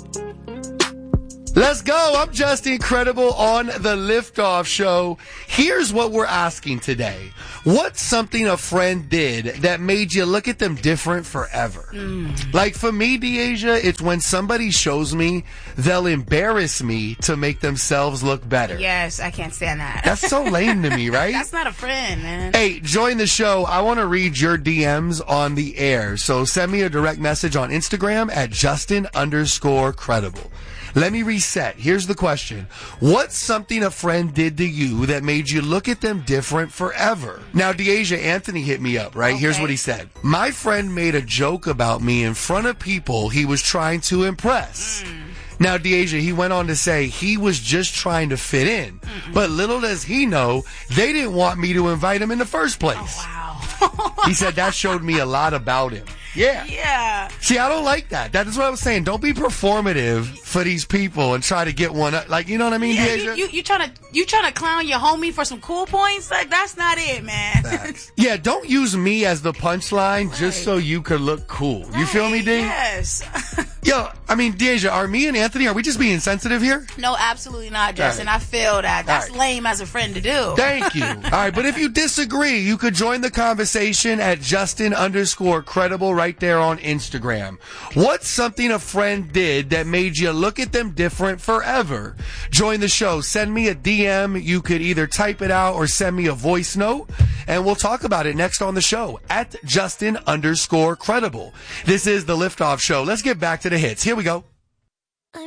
Let's go. I'm Justin Credible on the Liftoff Show. Here's what we're asking today. What's something a friend did that made you look at them different forever? Like for me, Deasia, it's when somebody shows me they'll embarrass me to make themselves look better. Yes, I can't stand that. That's so lame to me, right? That's not a friend, man. Hey, join the show. I want to read your DMs on the air. So send me a direct message on Instagram at Justin_Credible. Let me reset. Here's the question. What's something a friend did to you that made you look at them different forever? Now, Deasia, Anthony hit me up, right? Okay. Here's what he said. My friend made a joke about me in front of people he was trying to impress. Now, Deasia, he went on to say he was just trying to fit in. But little does he know, they didn't want me to invite him in the first place. Oh, wow. He said that showed me a lot about him. Yeah. See, I don't like that. That is what I was saying. Don't be performative for these people and try to get one up. Like, you know what I mean, Deasia? You trying to clown your homie for some cool points? Like, that's not it, man. Yeah, don't use me as the punchline just so you could look cool. You feel me, D? Yes. Yo, I mean, Deasia, are me and Anthony, are we just being sensitive here? No, absolutely not, Justin. Right. I feel that. That's lame as a friend to do. Thank you. All right, but if you disagree, you could join the conversation at Justin_Credible right there on Instagram. What's something a friend did that made you look at them different forever? Join the show. Send me a DM. You could either type it out or send me a voice note, and we'll talk about it next on the show at Justin_Credible. This is the Liftoff Show. Let's get back to the hits. Here we go.